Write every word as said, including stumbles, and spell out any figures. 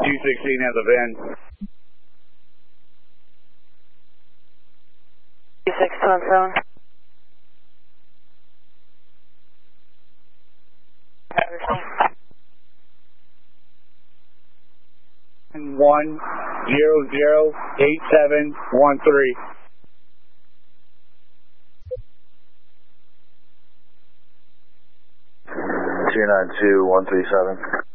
two sixteen has a van. six two seven. One zero zero eight seven one three. Two nine two one three seven.